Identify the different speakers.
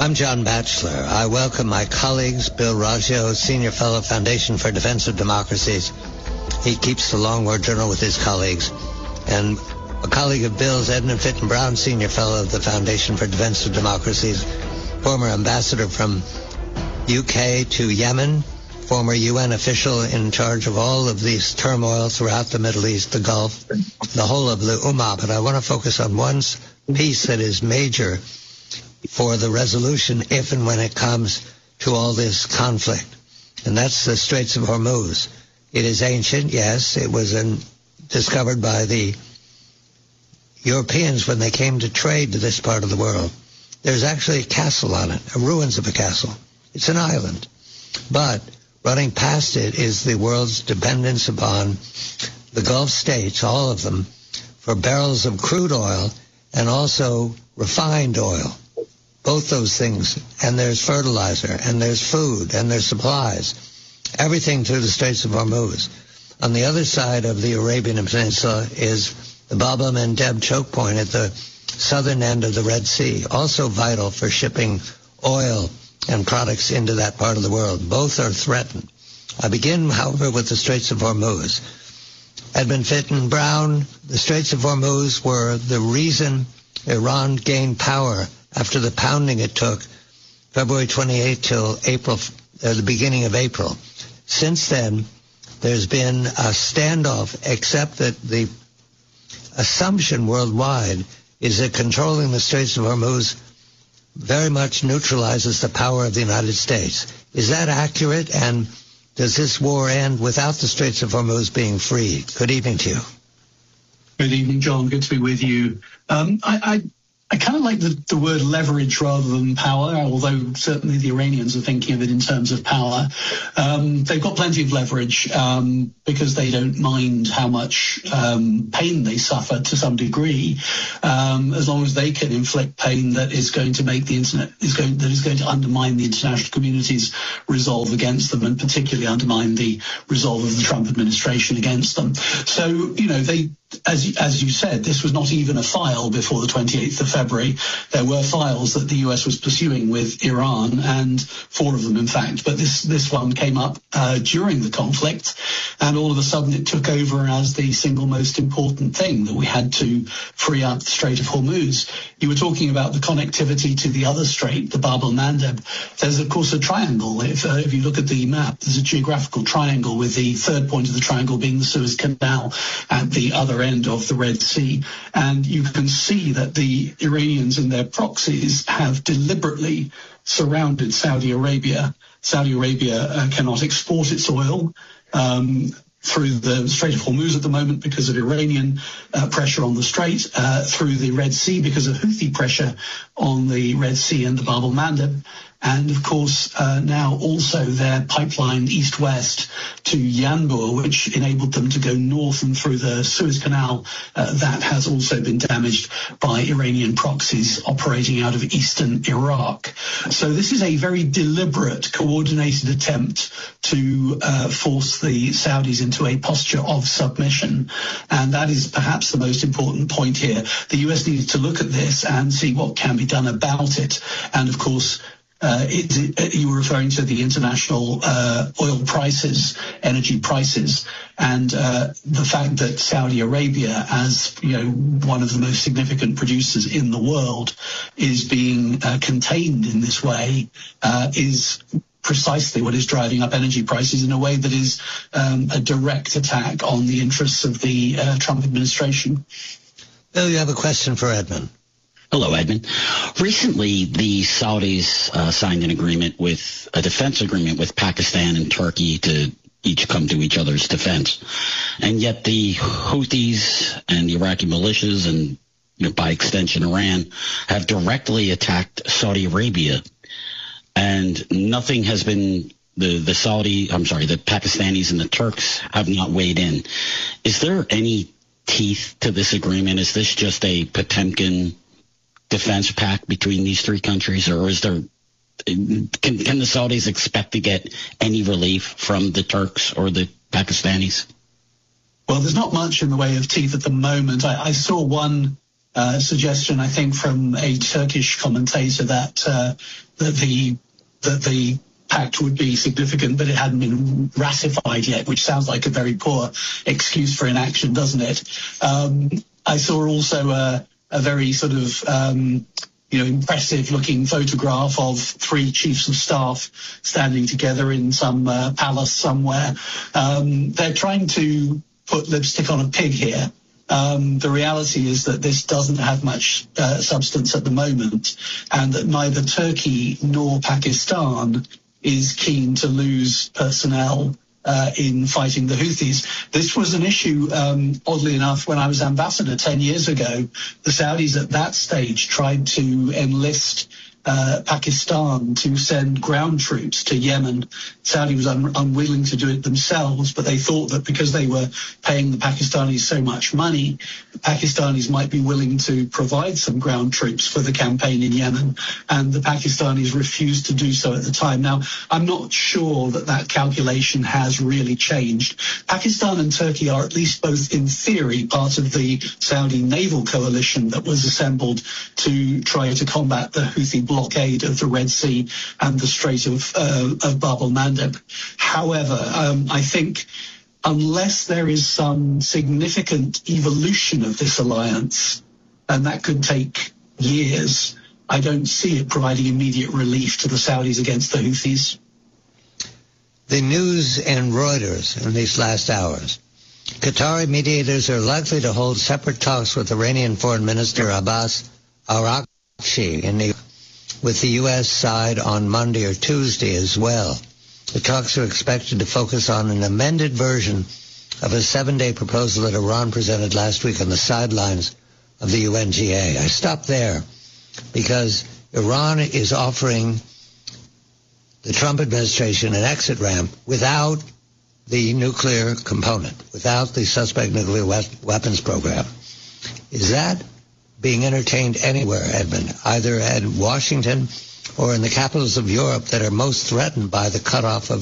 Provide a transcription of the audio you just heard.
Speaker 1: I'm John Batchelor. I welcome my colleagues, Bill Raggio, Senior Fellow, Foundation for Defense of Democracies. He keeps the Long War Journal with his colleagues. And a colleague of Bill's, Edmund Fitton Brown, Senior Fellow of the Foundation for Defense of Democracies, former ambassador from UK to Yemen, former UN official in charge of all of these turmoil throughout the Middle East, the Gulf, the whole of the Ummah. But I want to focus on one piece that is major for the resolution if and when it comes to all this conflict, and that's the Straits of Hormuz. It is ancient, yes. It was discovered by the Europeans when they came to trade to this part of the world. There's actually a castle on it, ruins of a castle. It's an island. But running past it is the world's dependence upon the Gulf states, all of them, for barrels of crude oil and also refined oil. Both those things. And there's fertilizer, and there's food, and there's supplies. Everything through the Straits of Hormuz. On the other side of the Arabian Peninsula is the Bab el-Mandeb choke point at the southern end of the Red Sea, also vital for shipping oil and products into that part of the world. Both are threatened. I begin, however, with the Straits of Hormuz. Edmund Fitton Brown, the Straits of Hormuz were the reason Iran gained power after the pounding it took February 28 till the beginning of April. Since then, there's been a standoff, except that the assumption worldwide is that controlling the Straits of Hormuz very much neutralizes the power of the United States. Is that accurate? And does this war end without the Straits of Hormuz being freed? Good evening to you.
Speaker 2: Good evening, John. Good to be with you. I kind of like the word leverage rather than power, although certainly the Iranians are thinking of it in terms of power. They've got plenty of leverage because they don't mind how much pain they suffer to some degree, as long as they can inflict pain that is going to make that is going to undermine the international community's resolve against them, and particularly undermine the resolve of the Trump administration against them. So, as you said, this was not even a file before the 28th of February. There were files that the US was pursuing with Iran, and 4 of them, in fact. But this one came up during the conflict, and all of a sudden it took over as the single most important thing, that we had to free up the Strait of Hormuz. You were talking about the connectivity to the other strait, the Bab el-Mandeb. There's, of course, a triangle. If you look at the map, there's a geographical triangle, with the third point of the triangle being the Suez Canal at the other end of the Red Sea. And you can see that the Iranians and their proxies have deliberately surrounded Saudi Arabia. Saudi Arabia cannot export its oil through the Strait of Hormuz at the moment because of Iranian pressure on the strait, through the Red Sea because of Houthi pressure on the Red Sea and the Bab el-Mandeb. And, of course, now also their pipeline east-west to Yanbu, which enabled them to go north and through the Suez Canal, that has also been damaged by Iranian proxies operating out of eastern Iraq. So this is a very deliberate, coordinated attempt to force the Saudis into a posture of submission. And that is perhaps the most important point here. The US needed to look at this and see what can be done about it. And, of course, you were referring to the international oil prices, energy prices, and the fact that Saudi Arabia, as one of the most significant producers in the world, is being contained in this way, is precisely what is driving up energy prices in a way that is a direct attack on the interests of the Trump administration.
Speaker 1: Bill, you have a question for Edmund.
Speaker 3: Hello, Edmund. Recently, the Saudis signed a defense agreement with Pakistan and Turkey to each come to each other's defense. And yet the Houthis and the Iraqi militias and, by extension, Iran, have directly attacked Saudi Arabia. And nothing has been, the Pakistanis and the Turks have not weighed in. Is there any teeth to this agreement? Is this just a Potemkin defense pact between these 3 countries, or is there can the Saudis expect to get any relief from the Turks or the Pakistanis?
Speaker 2: Well, there's not much in the way of teeth at the moment. I saw one suggestion, I think, from a Turkish commentator that the pact would be significant, but it hadn't been ratified yet, which sounds like a very poor excuse for inaction, doesn't it? I saw also a very sort of impressive-looking photograph of 3 chiefs of staff standing together in some palace somewhere. They're trying to put lipstick on a pig here. The reality is that this doesn't have much substance at the moment, and that neither Turkey nor Pakistan is keen to lose personnel in fighting the Houthis. This was an issue, oddly enough, when I was ambassador 10 years ago. The Saudis at that stage tried to enlist Pakistan to send ground troops to Yemen. Saudi was unwilling to do it themselves, but they thought that because they were paying the Pakistanis so much money, the Pakistanis might be willing to provide some ground troops for the campaign in Yemen, and the Pakistanis refused to do so at the time. Now, I'm not sure that calculation has really changed. Pakistan and Turkey are, at least both in theory, part of the Saudi naval coalition that was assembled to try to combat the Houthi blockade of the Red Sea and the Strait of Bab el-Mandeb. However, I think unless there is some significant evolution of this alliance, and that could take years, I don't see it providing immediate relief to the Saudis against the Houthis.
Speaker 1: The news in Reuters in these last hours. Qatari mediators are likely to hold separate talks with Iranian Foreign Minister Abbas Araghchi with the U.S. side on Monday or Tuesday as well. The talks are expected to focus on an amended version of a 7-day proposal that Iran presented last week on the sidelines of the UNGA. I stop there because Iran is offering the Trump administration an exit ramp without the nuclear component, without the suspect nuclear weapons program. Is that being entertained anywhere, Edmund, either at Washington or in the capitals of Europe that are most threatened by the cutoff of